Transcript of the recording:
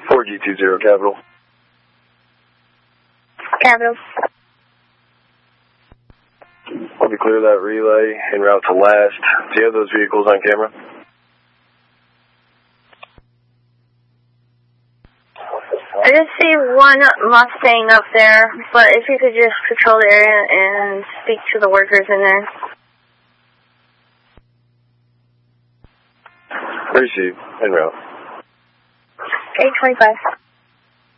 4G20 Capital. Capital. Let me clear that relay en route to last. Do you have those vehicles on camera? I just see one Mustang up there, but if you could just patrol the area and speak to the workers in there. Receive, en route. Okay, 25.